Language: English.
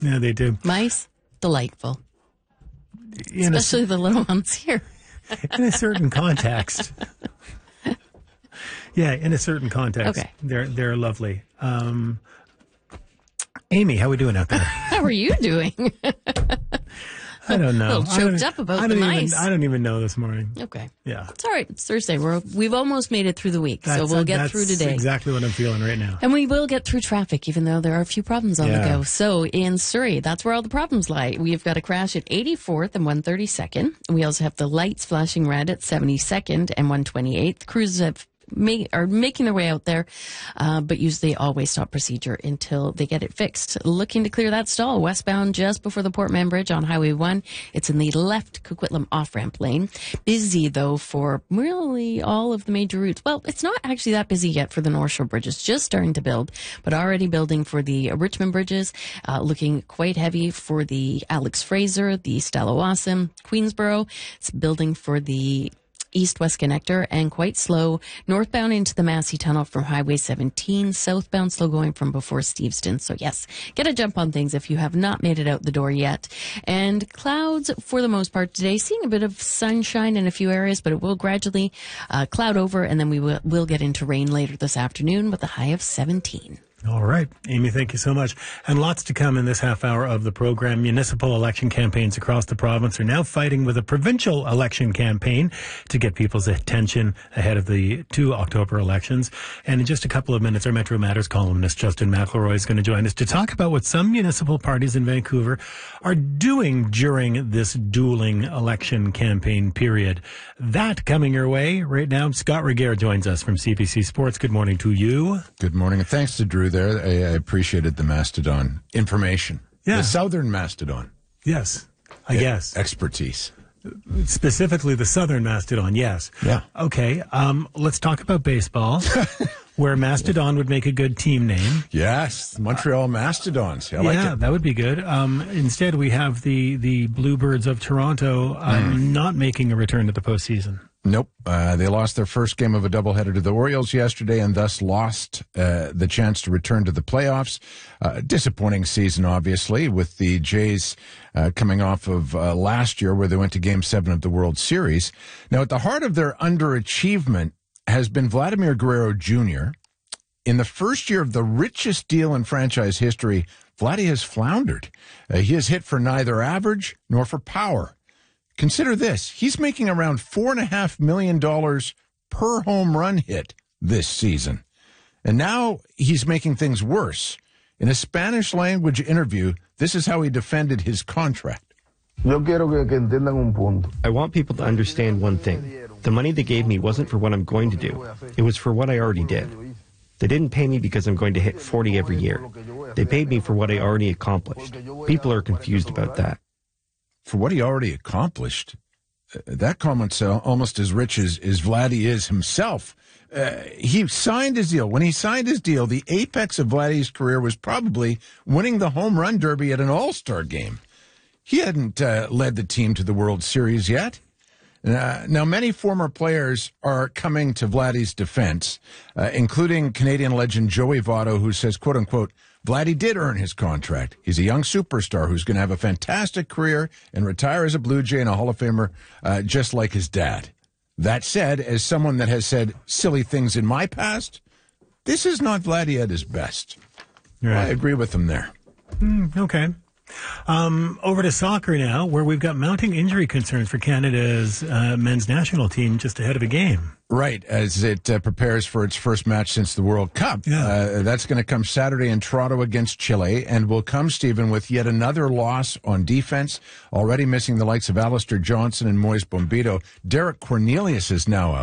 Yeah, they do. Mice, delightful. Especially the little ones here. In a certain context. Yeah, in a certain context. Okay. They're lovely. Amy, how are we doing out there? How are you doing? I don't know. A little choked up about the mice. I don't even know this morning. Okay. Yeah. It's all right. It's Thursday. We've almost made it through the week, so we'll get through today. That's exactly what I'm feeling right now. And we will get through traffic, even though there are a few problems on the go. So in Surrey, that's where all the problems lie. We've got a crash at 84th and 132nd. We also have the lights flashing red at 72nd and 128th. Crews are making their way out there, but use the always stop procedure until they get it fixed. Looking to clear that stall westbound just before the Port Mann Bridge on Highway 1. It's in the left Coquitlam off-ramp lane. Busy, though, for really all of the major routes. Well, it's not actually that busy yet for the North Shore bridges, just starting to build, but already building for the Richmond bridges, looking quite heavy for the Alex Fraser, the Stella-Wasson, Queensboro. It's building for the east-west connector, and quite slow northbound into the Massey Tunnel from Highway 17, southbound slow going from before Steveston. So yes, get a jump on things if you have not made it out the door yet. And clouds for the most part today, seeing a bit of sunshine in a few areas, but it will gradually cloud over, and then we will get into rain later this afternoon with a high of 17. All right. Amy, thank you so much. And lots to come in this half hour of the program. Municipal election campaigns across the province are now fighting with a provincial election campaign to get people's attention ahead of the 2 October elections. And in just a couple of minutes, our Metro Matters columnist Justin McElroy is going to join us to talk about what some municipal parties in Vancouver are doing during this dueling election campaign period. That coming your way right now. Scott Regehr joins us from CBC Sports. Good morning to you. Good morning, and thanks to Drew there. I appreciated the Mastodon information. Yeah. The Southern Mastodon. Yes, I guess. Expertise. Specifically the Southern Mastodon, yes. Yeah. Okay, let's talk about baseball, where Mastodon would make a good team name. Yes, Montreal Mastodons. I like it. That would be good. Instead, we have the Bluebirds of Toronto not making a return to the postseason. Nope. They lost their first game of a doubleheader to the Orioles yesterday and thus lost the chance to return to the playoffs. Disappointing season, obviously, with the Jays coming off of last year where they went to Game 7 of the World Series. Now, at the heart of their underachievement has been Vladimir Guerrero Jr. In the first year of the richest deal in franchise history, Vladdy has floundered. He has hit for neither average nor for power. Consider this. He's making around $4.5 million per home run hit this season. And now he's making things worse. In a Spanish language interview, this is how he defended his contract. I want people to understand one thing. The money they gave me wasn't for what I'm going to do. It was for what I already did. They didn't pay me because I'm going to hit 40 every year. They paid me for what I already accomplished. People are confused about that. For what he already accomplished, that comment's almost as rich as Vladdy is himself. He signed his deal. When he signed his deal, the apex of Vladdy's career was probably winning the home run derby at an all-star game. He hadn't led the team to the World Series yet. Now, many former players are coming to Vladdy's defense, including Canadian legend Joey Votto, who says, quote unquote, Vladdy did earn his contract. He's a young superstar who's going to have a fantastic career and retire as a Blue Jay and a Hall of Famer, just like his dad. That said, as someone that has said silly things in my past, this is not Vladdy at his best. Right. I agree with him there. Okay. Over to soccer now, where we've got mounting injury concerns for Canada's men's national team just ahead of a game. Right, as it prepares for its first match since the World Cup. Yeah. That's going to come Saturday in Toronto against Chile, and will come, Stephen, with yet another loss on defense, already missing the likes of Alistair Johnson and Moise Bombito. Derek Cornelius is now out.